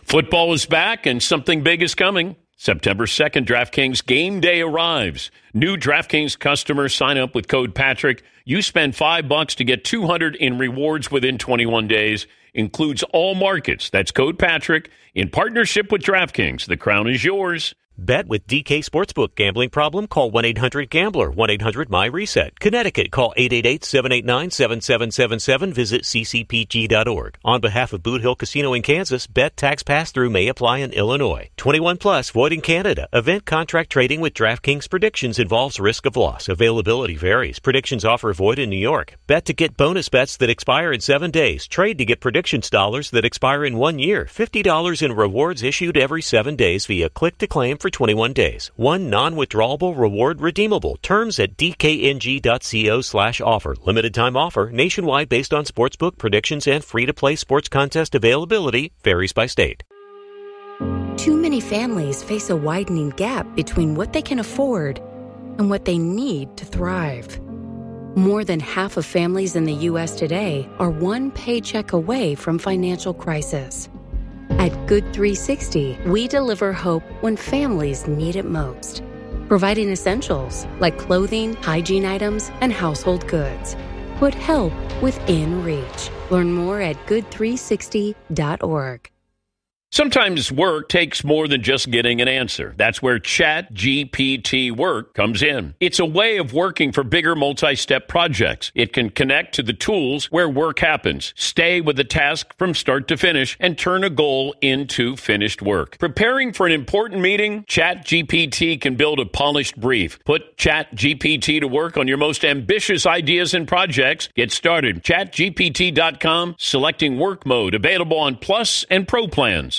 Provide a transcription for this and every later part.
Football is back and something big is coming. September 2nd, DraftKings Game Day arrives. New DraftKings customers sign up with code Patrick. You spend $5 to get $200 in rewards within 21 days. Includes all markets. That's code Patrick. In partnership with DraftKings, the crown is yours. Bet with DK Sportsbook. Gambling problem? Call 1-800-GAMBLER. 1-800-MY-RESET. Connecticut, call 888-789-7777. Visit ccpg.org. On behalf of Boot Hill Casino in Kansas, bet tax pass-through may apply in Illinois. 21 plus, void in Canada. Event contract trading with DraftKings Predictions involves risk of loss. Availability varies. Predictions offer void in New York. Bet to get bonus bets that expire in 7 days. Trade to get predictions dollars that expire in 1 year. $50 in rewards issued every 7 days via click-to-claim for 21 days. One non-withdrawable reward redeemable. Terms at dkng.co/offer. Limited time offer. Nationwide based on sportsbook predictions and free-to-play sports contest availability. Varies by state. Too many families face a widening gap between what they can afford and what they need to thrive. More than half of families in the U.S. today are one paycheck away from financial crisis. At Good 360, we deliver hope when families need it most, providing essentials like clothing, hygiene items, and household goods. Put help within reach. Learn more at good360.org. Sometimes work takes more than just getting an answer. That's where ChatGPT Work comes in. It's a way of working for bigger multi-step projects. It can connect to the tools where work happens, stay with the task from start to finish, and turn a goal into finished work. Preparing for an important meeting? ChatGPT can build a polished brief. Put ChatGPT to work on your most ambitious ideas and projects. Get started. ChatGPT.com, selecting work mode, available on Plus and Pro plans.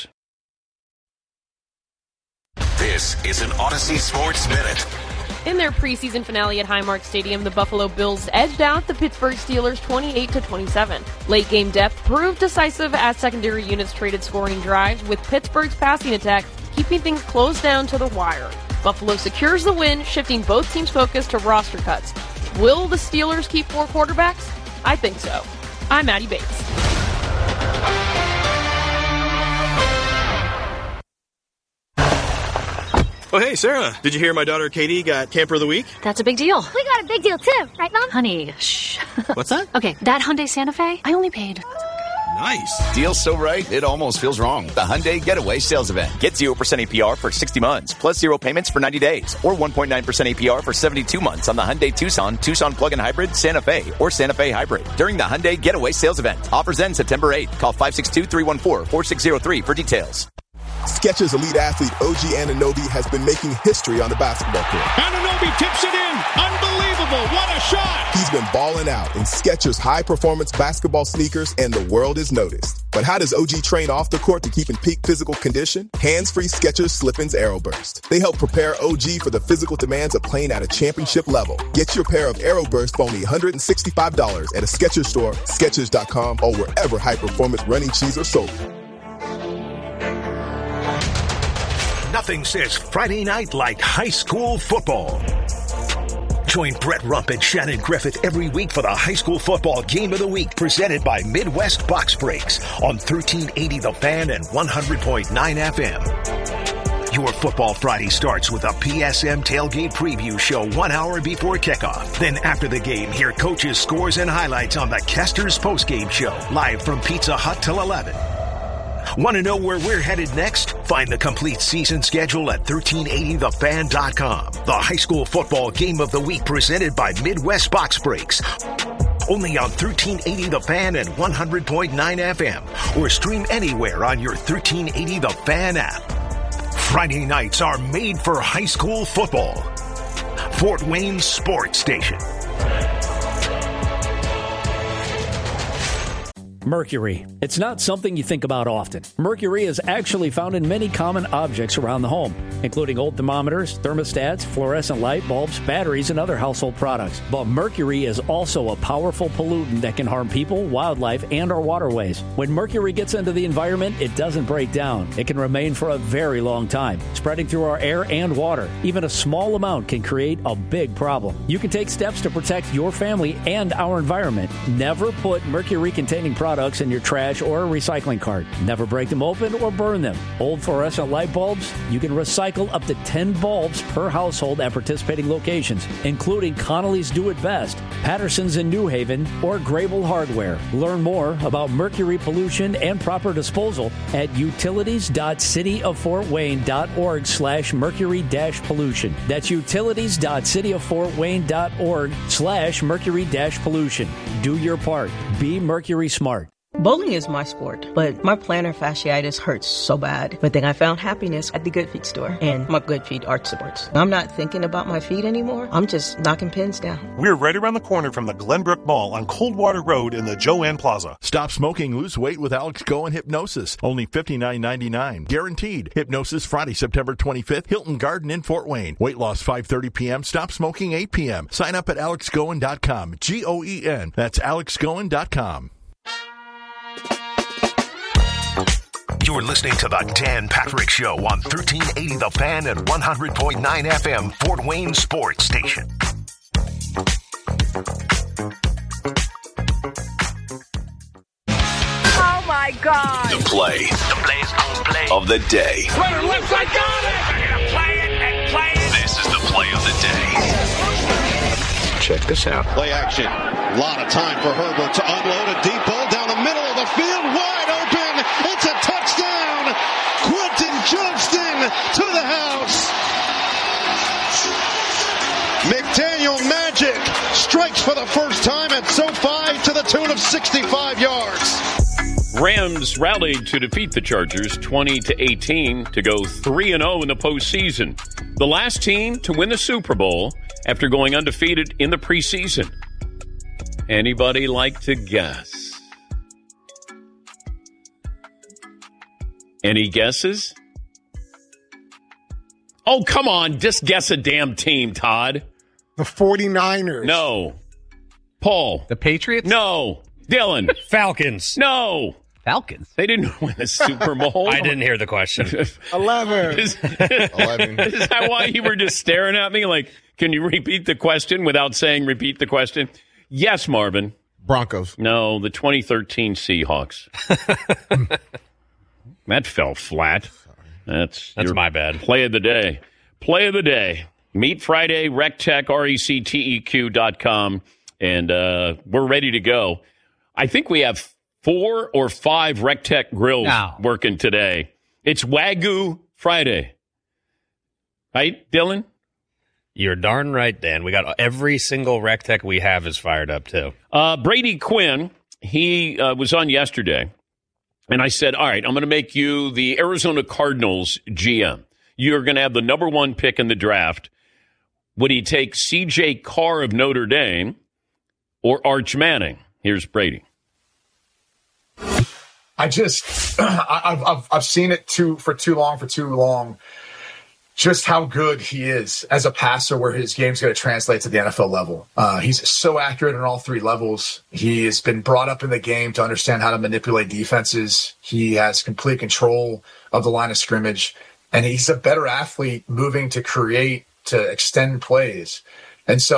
This is an Odyssey Sports Minute. In their preseason finale at Highmark Stadium, the Buffalo Bills edged out the Pittsburgh Steelers 28-27. Late game depth proved decisive as secondary units traded scoring drives, with Pittsburgh's passing attack keeping things closed down to the wire. Buffalo secures the win, shifting both teams' focus to roster cuts. Will the Steelers keep 4 quarterbacks? I think so. I'm Maddie Bates. Oh, hey, Sarah, did you hear my daughter Katie got Camper of the Week? That's a big deal. We got a big deal, too. Right, Mom? Honey, shh. What's that? Okay, that Hyundai Santa Fe, I only paid. Nice. Deal's so right, it almost feels wrong. The Hyundai Getaway Sales Event. Get 0% APR for 60 months, plus 0 payments for 90 days, or 1.9% APR for 72 months on the Hyundai Tucson, Tucson Plug-in Hybrid, Santa Fe, or Santa Fe Hybrid during the Hyundai Getaway Sales Event. Offers end September 8th. Call 562-314-4603 for details. Skechers elite athlete OG Anunoby has been making history on the basketball court. Anunoby tips it in. Unbelievable. What a shot. He's been balling out in Skechers high-performance basketball sneakers, and the world is noticed. But how does OG train off the court to keep in peak physical condition? Hands-free Skechers Slip-ins Aeroburst. They help prepare OG for the physical demands of playing at a championship level. Get your pair of Aeroburst for only $165 at a Skechers store, Skechers.com, or wherever high-performance running shoes are sold. Nothing says Friday night like high school football. Join Brett Rump and Shannon Griffith every week for the high school football game of the week presented by Midwest Box Breaks on 1380 The Fan and 100.9 FM. Your Football Friday starts with a PSM tailgate preview show 1 hour before kickoff. Then after the game, hear coaches' scores and highlights on the Kester's postgame show, live from Pizza Hut till 11. Want to know where we're headed next? Find the complete season schedule at 1380thefan.com. The high school football game of the week presented by Midwest Box Breaks. Only on 1380 The Fan and 100.9 FM. Or stream anywhere on your 1380 The Fan app. Friday nights are made for high school football. Fort Wayne Sports Station. Mercury. It's not something you think about often. Mercury is actually found in many common objects around the home, including old thermometers, thermostats, fluorescent light bulbs, batteries, and other household products. But mercury is also a powerful pollutant that can harm people, wildlife, and our waterways. When mercury gets into the environment, it doesn't break down. It can remain for a very long time, spreading through our air and water. Even a small amount can create a big problem. You can take steps to protect your family and our environment. Never put mercury-containing products products in your trash or recycling cart. Never break them open or burn them. Old fluorescent light bulbs, you can recycle up to 10 bulbs per household at participating locations, including Connolly's Do It Best, Patterson's in New Haven, or Grable Hardware. Learn more about mercury pollution and proper disposal at utilities.cityoffortwayne.org/mercury-pollution. That's utilities.cityoffortwayne.org/mercury-pollution. Do your part. Be Mercury Smart. Bowling is my sport, but my plantar fasciitis hurts so bad. But then I found happiness at the Good Feet store and my Good Feet arch supports. I'm not thinking about my feet anymore. I'm just knocking pins down. We're right around the corner from the Glenbrook Mall on Coldwater Road in the Joanne Plaza. Stop smoking, lose weight with Alex Cohen Hypnosis. Only $59.99. Guaranteed. Hypnosis Friday, September 25th, Hilton Garden in Fort Wayne. Weight loss 5:30 p.m. Stop smoking 8 p.m. Sign up at alexcohen.com. GOEN. That's alexcohen.com. You're listening to the Dan Patrick Show on 1380 The Fan and 100.9 FM, Fort Wayne Sports Station. Oh, my God. The play's gonna play of the day. Runner left side, got it. I'm going to play it and play it. This is the play of the day. Check this out. Play action. A lot of time for Herbert to unload a deep ball down the middle of the field. Wide open. It's a touchdown. Quentin Johnston to the house. McDaniel Magic strikes for the first time at SoFi to the tune of 65 yards. Rams rallied to defeat the Chargers 20-18 to go 3-0 in the postseason. The last team to win the Super Bowl after going undefeated in the preseason. Anybody like to guess? Any guesses? Oh, come on. Just guess a damn team, Todd. The 49ers. No. Paul. The Patriots? No. Dylan. Falcons. No. Falcons? They didn't win the Super Bowl. I didn't hear the question. 11. 11. Is that why you were just staring at me? Like, can you repeat the question without saying repeat the question? Yes, Marvin. Broncos. No, the 2013 Seahawks. That fell flat. That's my bad. Play of the day. Play of the day. Meet Friday, RecTech, RecTeq.com, and we're ready to go. I think we have 4 or 5 RecTech grills working today. It's Wagyu Friday. Right, Dylan? You're darn right, Dan. We got every single RecTech we have is fired up, too. Brady Quinn, he was on yesterday. And I said, all right, I'm going to make you the Arizona Cardinals GM. You're going to have the number 1 pick in the draft. Would he take C.J. Carr of Notre Dame or Arch Manning? Here's Brady. I've seen it for too long. Just how good he is as a passer, where his game's going to translate to the NFL level. He's so accurate on all 3 levels. He has been brought up in the game to understand how to manipulate defenses. He has complete control of the line of scrimmage, and he's a better athlete moving to create, to extend plays. And so